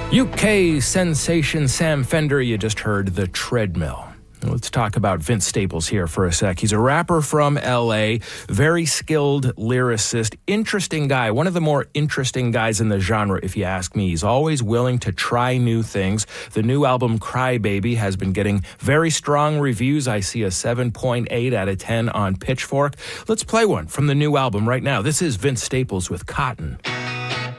UK sensation Sam Fender, you just heard The Treadmill. Let's talk about Vince Staples here for a sec. He's a rapper from L.A., very skilled lyricist, interesting guy, one of the more interesting guys in the genre, if you ask me. He's always willing to try new things. The new album, Cry Baby, has been getting very strong reviews. I see a 7.8 out of 10 on Pitchfork. Let's play one from the new album right now. This is Vince Staples with Cotton.